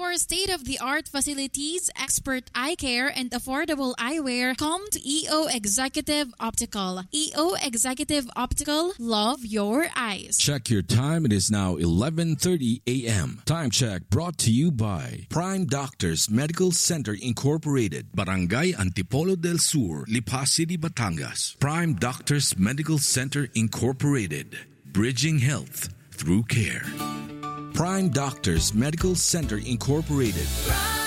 more state-of-the-art facilities, expert eye care, and affordable eyewear, come to EO Executive Optical. EO Executive Optical, love your eyes. Check your time. It is now 11:30 a.m. Time check brought to you by Prime Doctors Medical Center Incorporated, Barangay Antipolo del Sur, Lipa City, Batangas. Prime Doctors Medical Center Incorporated, bridging health through care. Prime Doctors Medical Center Incorporated.